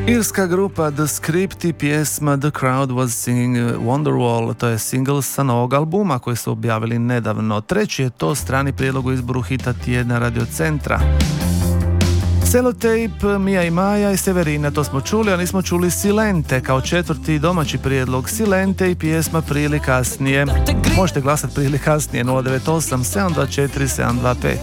Irska grupa The Script i pjesma The Crowd Was Singing Wonderwall, to je single sa novog albuma koji su objavili nedavno. Treći je to strani prijedlog u izboru hita tjedna Radio Centra. Sellotape, Mija i Maja i Severina, to smo čuli, a nismo čuli Silente kao četvrti domaći prijedlog. Silente i pjesma Prije ili kasnije. Možete glasati prije ili kasnije 098 724 725.